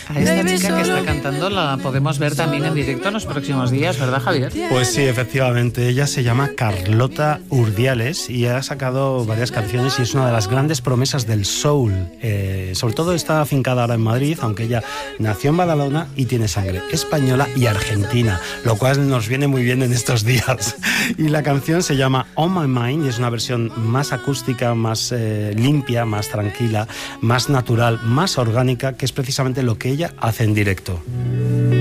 A esta chica que está cantando la podemos ver también en directo en los próximos días, ¿verdad, Javier? Pues sí, efectivamente. Ella se llama Carlota Urdiales y ha sacado varias canciones y es una de las grandes promesas del soul. Sobre todo está afincada ahora en Madrid, aunque ella nació en Badalona y tiene sangre española y argentina, lo cual nos viene muy bien en estos días. Y la canción se llama On My Mind y es una versión más acústica, más limpia, más tranquila, más natural, más orgánica, que es precisamente lo que ella hace en directo.